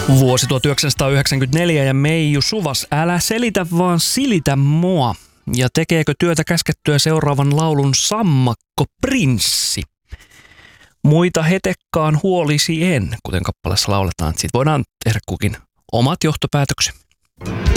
Vuosi 1994 ja Meiju Suvas, älä selitä vaan silitä mua. Ja tekeekö työtä käskettyä seuraavan laulun sammakko prinssi? Muita hetekkaan huolisi en, kuten kappaleessa lauletaan. Siitä voidaan tehdä kukin omat johtopäätökset.